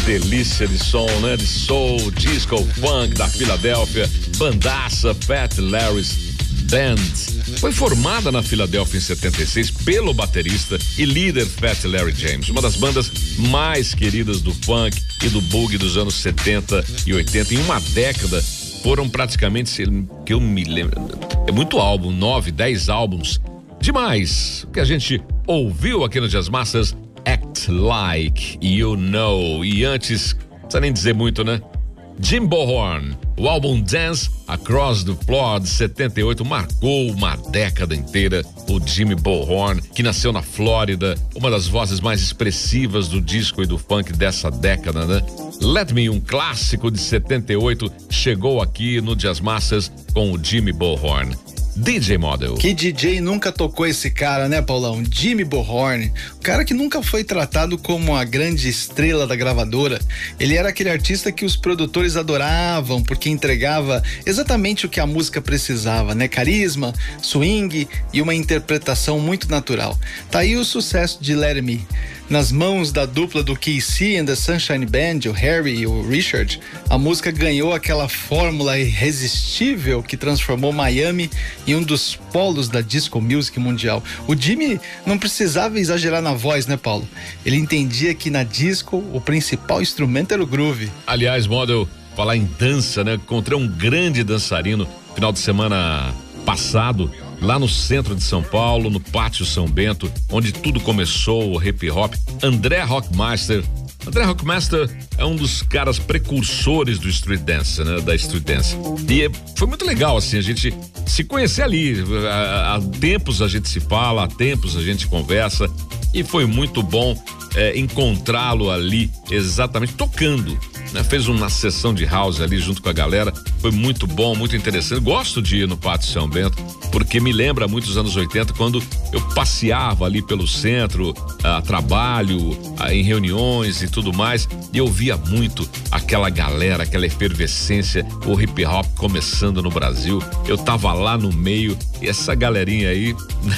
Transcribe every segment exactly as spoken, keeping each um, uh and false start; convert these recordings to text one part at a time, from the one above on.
delícia de som, né? De soul, disco, funk da Filadélfia, bandaça Fat Larry's Band. Foi formada na Filadélfia em setenta e seis pelo baterista e líder Fat Larry James, uma das bandas mais queridas do funk e do boogie dos anos setenta e oitenta. Em uma década foram praticamente, que eu me lembro, é muito álbum, nove, dez álbuns. Demais! O que a gente ouviu aqui no Jazz Masters, Act Like You Know. E antes, não precisa nem dizer muito, né? Jim Bohorn, o álbum Dance Across the Floor de setenta e oito marcou uma década inteira. O Jimmy Bohorn, que nasceu na Flórida, uma das vozes mais expressivas do disco e do funk dessa década, né? Let Me, um clássico de setenta e oito, chegou aqui no Jazz Masters com o Jimmy Bohorn. D J Model. Que D J nunca tocou esse cara, né, Paulão? Jimmy Bohorn, o cara que nunca foi tratado como a grande estrela da gravadora. Ele era aquele artista que os produtores adoravam, porque entregava exatamente o que a música precisava, né? Carisma, swing e uma interpretação muito natural. Tá aí o sucesso de Let Me. Nas mãos da dupla do K C and the Sunshine Band, o Harry e o Richard, a música ganhou aquela fórmula irresistível que transformou Miami em um dos polos da disco music mundial. O Jimmy não precisava exagerar na voz, né, Paulo? Ele entendia que na disco o principal instrumento era o groove. Aliás, Model, falar em dança, né? Encontrei um grande dançarino final de semana passado, lá no centro de São Paulo, no Pátio São Bento, onde tudo começou, o hip hop. André Rockmaster. André Rockmaster é um dos caras precursores do street dance, né? Da street dance. E foi muito legal, assim, a gente se conhecer ali. Há, há tempos a gente se fala, há tempos a gente conversa. E foi muito bom é, encontrá-lo ali, exatamente tocando. Né? Fez uma sessão de house ali junto com a galera, foi muito bom, muito interessante. Gosto de ir no Pátio São Bento, porque me lembra muito dos anos oitenta, quando eu passeava ali pelo centro, a trabalho, a, em reuniões e tudo mais, e eu via muito aquela galera, aquela efervescência, o hip hop começando no Brasil. Eu tava lá no meio, e essa galerinha aí,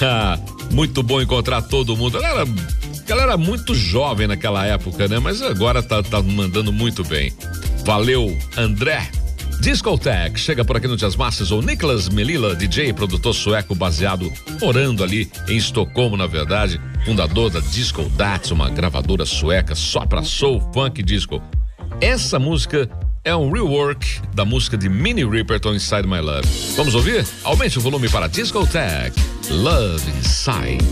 muito bom encontrar todo mundo. Galera, galera muito jovem naquela época, né? Mas agora tá, tá mandando muito bem. Valeu, André. Discotech chega por aqui no Jazz Masters, o Nicholas Melilla, D J, produtor sueco baseado, morando ali em Estocolmo, na verdade, fundador da Disco Dats, uma gravadora sueca só pra soul, funk e disco. Essa música é um rework da música de Minnie Riperton, Inside My Love. Vamos ouvir? Aumente o volume para Discotech, Love Inside.